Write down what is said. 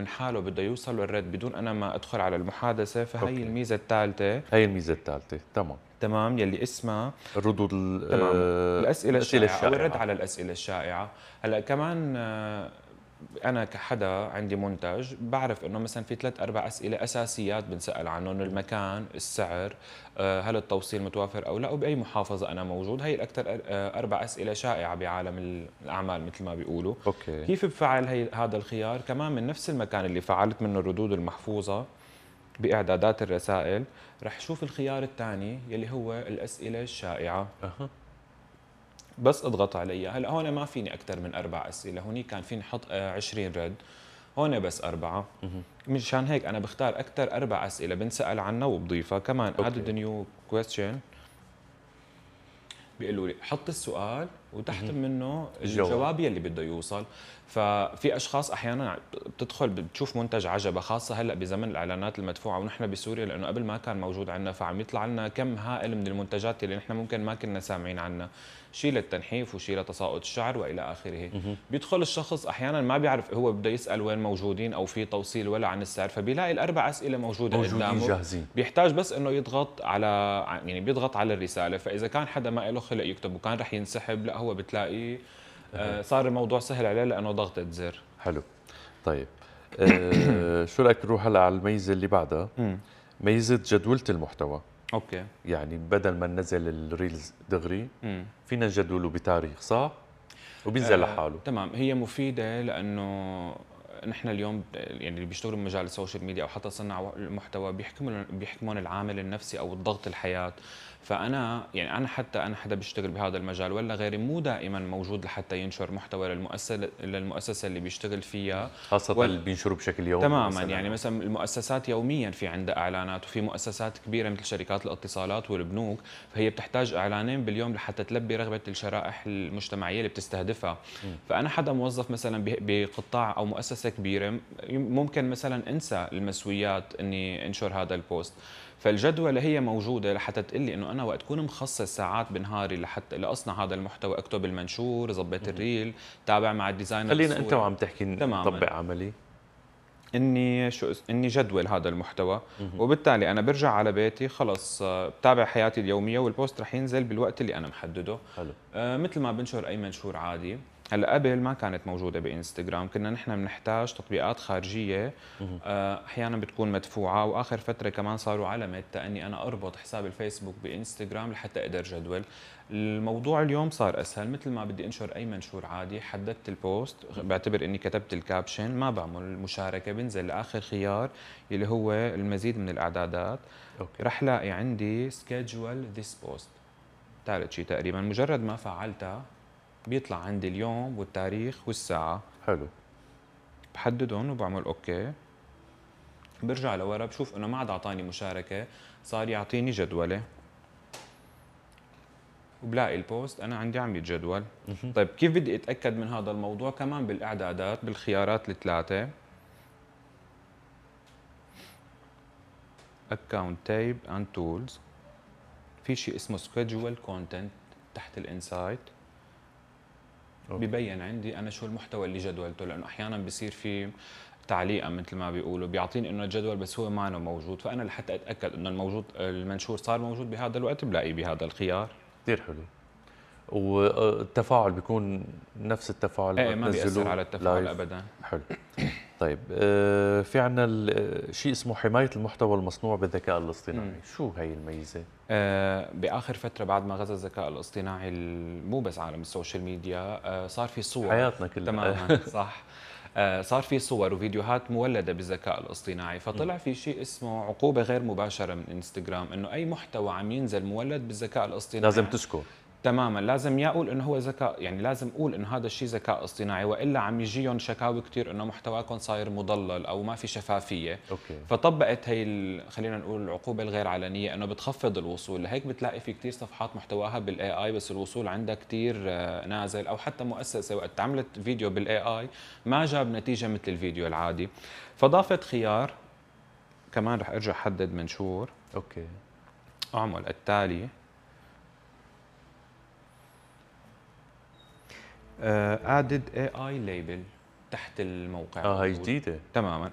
من حاله بده يوصل للرد بدون انا ما ادخل على المحادثه، فهي اوكي، الميزه الثالثه. هي الميزة الثالثة. تمام. تمام، يلي اسمها الردود تمام الاسئله الأسئلة الشائعه او الرد الشائعة. على الاسئله الشائعه. هلا كمان انا كحدا عندي منتج بعرف انه مثلا في ثلاث اربع اسئله اساسيات بنسال عنهم: المكان، السعر، هل التوصيل متوافر او لا، وباي محافظه انا موجود. هي الاكثر اربع اسئله شائعه بعالم الاعمال مثل ما بيقولوا. اوكي. كيف بفعل هذا الخيار؟ كمان من نفس المكان اللي فعلت منه الردود المحفوظه باعدادات الرسائل، رح شوف الخيار الثاني يلي هو الاسئله الشائعه، اها. بس اضغط عليها. هلا هون ما فيني اكثر من اربع اسئله، هونيك كان فيني احط 20 رد، هون بس اربعه. مهم. مشان هيك انا بختار اكثر اربع اسئله بنسال عنها وبضيفها. كمان اد اوكي. نيو كويستشن، بيقولوا لي حط السؤال وتحت مهم. منه الجواب. الجواب يلي بده يوصل. ففي اشخاص احيانا بتدخل بتشوف منتج عجبها، خاصه هلا بزمن الاعلانات المدفوعه ونحن بسوريا، لانه قبل ما كان موجود عندنا، فعم يطلع لنا كم هائل من المنتجات اللي نحن ممكن ما كنا سامعين عنها، شيء للتنحيف وشيء لتساقط الشعر والى اخره. مهم. بيدخل الشخص احيانا ما بيعرف هو بده يسال وين موجودين او في توصيل ولا عن السعر، فبيلاقي الاربع اسئله موجوده موجودين قدامه، جاهزين. بيحتاج بس انه يضغط على، يعني بيضغط على الرساله. فاذا كان حدا ما له خلق يكتب وكان رح ينسحب، لا هو بتلاقيه أها. صار الموضوع سهل عليه لانه ضغطة زر. حلو. طيب، شو رأيك نروح هلا على الميزة اللي بعدها؟ امم ميزة جدولة المحتوى. اوكي. يعني بدل ما ننزل الريلز دغري، امم فينا نجدوله بتاريخ، صح؟ وبينزل لحاله. تمام، هي مفيده لانه نحن اليوم يعني اللي بيشتغلوا بمجال السوشيال ميديا او حتى صناع المحتوى بيحكمون العامل النفسي او الضغط الحياه. فانا يعني انا حدا بيشتغل بهذا المجال ولا غيري، مو دائما موجود لحتى ينشر محتوى للمؤسسه اللي بيشتغل فيها. خاصة اللي بينشروا بشكل يومي تماما، مثلا يعني أو. مثلا المؤسسات يوميا في عندها اعلانات، وفي مؤسسات كبيره مثل شركات الاتصالات والبنوك، فهي بتحتاج اعلانين باليوم لحتى تلبي رغبه الشرائح المجتمعيه اللي بتستهدفها. مم. فانا حدا موظف مثلا بقطاع او مؤسسه كبيره، ممكن مثلا انسى المسؤوليات اني انشر هذا البوست. فالجدولة هي موجودة لحتى تقول لي انه انا وقت اكون مخصص ساعات بنهاري لحتى لاصنع هذا المحتوى، اكتب المنشور، ظبط مم. الريل، تابع مع الديزاينر خلينا أنت الصورة. وعم تحكي تماما، نطبق عملي. اني جدول هذا المحتوى، مم. وبالتالي انا برجع على بيتي خلص، بتابع حياتي اليوميه، والبوست رح ينزل بالوقت اللي انا محدده. حلو. مثل ما بنشر اي منشور عادي. هلا قبل ما كانت موجوده بانستغرام، كنا نحن بنحتاج تطبيقات خارجيه مم. احيانا بتكون مدفوعه، واخر فتره كمان صاروا على ميتا اني انا اربط حساب الفيسبوك بانستغرام لحتى اقدر جدول. الموضوع اليوم صار اسهل، مثل ما بدي انشر اي منشور عادي، حددت البوست، بعتبر اني كتبت الكابشن، ما بعمل المشاركه، بنزل لاخر خيار اللي هو المزيد من الاعدادات. اوكي. رح لاقي عندي schedule this post، ثالث شيء تقريبا. مجرد ما فعلتها بيطلع عندي اليوم والتاريخ والساعه، حلو. بحددهم وبعمل اوكي. برجع لورا بشوف انه ما عاد اعطاني مشاركه، صار يعطيني جدوله، وبلاقي البوست انا عندي عم يتجدول. مهم. طيب كيف بدي اتاكد من هذا الموضوع؟ كمان بالاعدادات بالخيارات الثلاثه: account tab and tools، في شيء اسمه schedule content تحت الانسايت، اوكي. ببين عندي انا شو المحتوى اللي جدولته، لانه احيانا بصير في تعليقه مثل ما بيقولوا، بيعطيني انه الجدول بس هو ما موجود. فانا لحتى اتاكد انه الموجود المنشور صار موجود بهذا الوقت، بلاقيه بهذا الخيار. كثير حلو. والتفاعل بيكون نفس التفاعل ما ايه، ما بيأثر تنزلوه على التفاعل لايف. ابدا. حلو. طيب، في عنا شيء اسمه حماية المحتوى المصنوع بالذكاء الاصطناعي، شو هي الميزة؟ باخر فتره بعد ما غزا الذكاء الاصطناعي مو بس عالم السوشيال ميديا، صار في صور. حياتنا كلها. تماما صح. صار في صور وفيديوهات مولده بالذكاء الاصطناعي، فطلع في شيء اسمه عقوبه غير مباشره من انستغرام، انه اي محتوى عم ينزل مولد بالذكاء لازم الاصطناعي تسكر. تماما لازم يا اقول انه هو ذكاء، يعني لازم اقول انه هذا الشيء ذكاء اصطناعي، والا عم يجيهم شكاوي كثير انه محتواكم صاير مضلل او ما في شفافيه. اوكي. فطبقت هي خلينا نقول العقوبه الغير علنيه، انه بتخفض الوصول. لهيك بتلاقي في كثير صفحات محتواها بالاي اي بس الوصول عندها كثير نازل، او حتى مؤسسه وقت عملت فيديو بالاي اي ما جاب نتيجه مثل الفيديو العادي. فضافت خيار كمان، رح ارجع احدد منشور، اوكي. اعمل التالي: added AI label تحت الموقع اه، هاي موجود. جديدة. تماما،